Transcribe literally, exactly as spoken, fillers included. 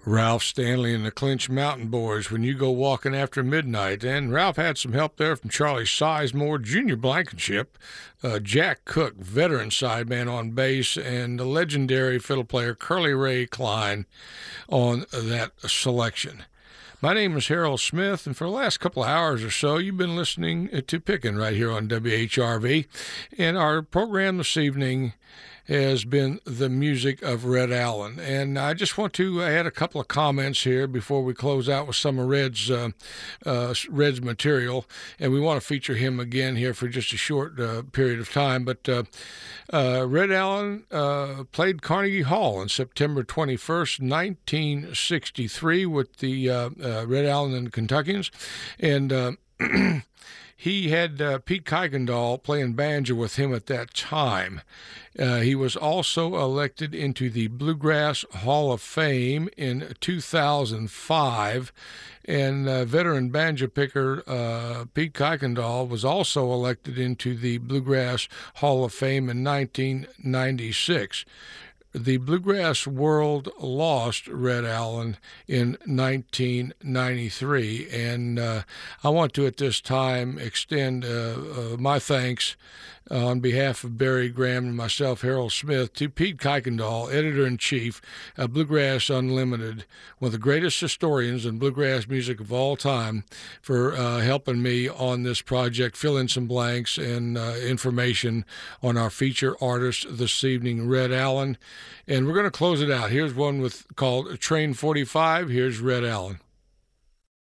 Ralph Stanley and the Clinch Mountain Boys, When You Go Walking After Midnight. And Ralph had some help there from Charlie Sizemore, Junior Blankenship, uh, Jack Cook, veteran sideman on bass, and the legendary fiddle player Curly Ray Klein on that selection. My name is Harold Smith, and for the last couple of hours or so, you've been listening to Pickin' right here on W H R V. And our program this evening has been the music of Red Allen. And I just want to add a couple of comments here before we close out with some of Red's, uh, uh, Red's material. And we want to feature him again here for just a short uh, period of time. But uh, uh, Red Allen uh, played Carnegie Hall on September twenty-first, nineteen sixty-three with the uh, uh, Red Allen and the Kentuckians. And uh, he had uh, Pete Kuykendall playing banjo with him at that time. Uh, he was also elected into the Bluegrass Hall of Fame in two thousand five, and uh, veteran banjo picker uh, Pete Kuykendall was also elected into the Bluegrass Hall of Fame in nineteen ninety-six. The bluegrass world lost Red Allen in nineteen ninety-three, and uh, I want to at this time extend uh, uh, my thanks uh, on behalf of Barry Graham and myself, Harold Smith, to Pete Kuykendall, editor-in-chief of Bluegrass Unlimited, one of the greatest historians in bluegrass music of all time, for uh, helping me on this project, fill in some blanks and uh, information on our feature artist this evening, Red Allen. And we're going to close it out. Here's one with called Train forty-five. Here's Red Allen.